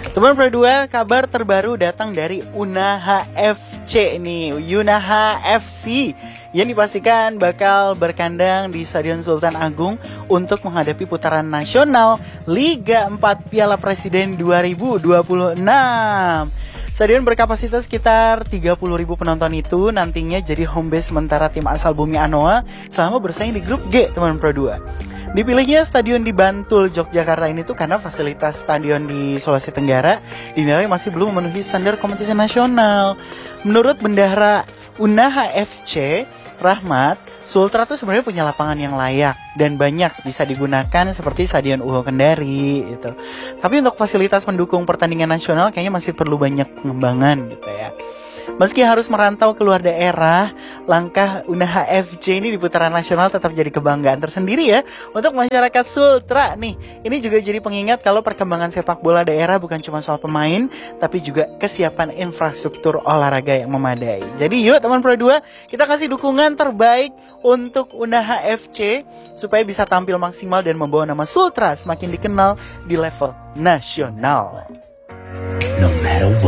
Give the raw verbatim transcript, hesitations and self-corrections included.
Teman Pro dua, kabar terbaru datang dari Unaha F C nih, Unaha F C yang dipastikan bakal berkandang di Stadion Sultan Agung untuk menghadapi putaran nasional Liga empat Piala Presiden dua ribu dua puluh enam. Stadion berkapasitas sekitar tiga puluh ribu penonton itu nantinya jadi home base sementara tim asal Bumi Anoa selama bersaing di grup G, teman Pro dua. Dipilihnya stadion di Bantul, Yogyakarta ini tuh karena fasilitas stadion di Sulawesi Tenggara dinilai masih belum memenuhi standar kompetisi nasional. Menurut bendahara Unaha F C, Rahmat, Sultra tuh sebenarnya punya lapangan yang layak dan banyak bisa digunakan seperti Stadion U H O Kendari gitu. Tapi untuk fasilitas pendukung pertandingan nasional kayaknya masih perlu banyak pengembangan gitu ya. Meski harus merantau keluar daerah, langkah Unaha F C ini di putaran nasional tetap jadi kebanggaan tersendiri ya untuk masyarakat Sultra nih. Ini juga jadi pengingat kalau perkembangan sepak bola daerah bukan cuma soal pemain, tapi juga kesiapan infrastruktur olahraga yang memadai. Jadi yuk teman Pro dua, kita kasih dukungan terbaik untuk Unaha F C supaya bisa tampil maksimal dan membawa nama Sultra semakin dikenal di level nasional. No matter what.